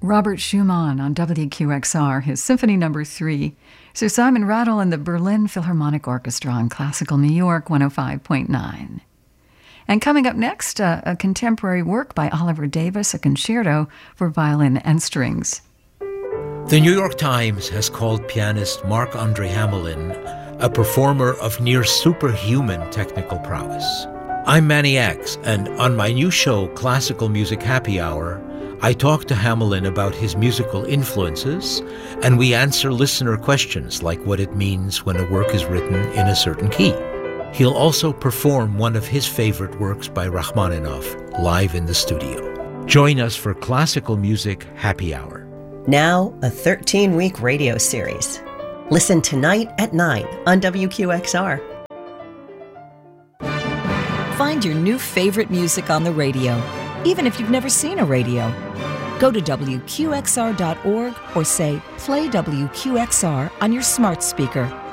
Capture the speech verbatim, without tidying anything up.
Robert Schumann on W Q X R, his Symphony Number three. Sir Simon Rattle and the Berlin Philharmonic Orchestra on Classical New York one oh five point nine. And coming up next, uh, a contemporary work by Oliver Davis, a concerto for violin and strings. The New York Times has called pianist Marc-Andre Hamelin a performer of near superhuman technical prowess. I'm Manny X, and on my new show, Classical Music Happy Hour, I talk to Hamelin about his musical influences, and we answer listener questions like what it means when a work is written in a certain key. He'll also perform one of his favorite works by Rachmaninoff live in the studio. Join us for Classical Music Happy Hour. Now, a thirteen-week radio series. Listen tonight at nine on W Q X R. Find your new favorite music on the radio, even if you've never seen a radio. Go to W Q X R dot org or say, play W Q X R on your smart speaker.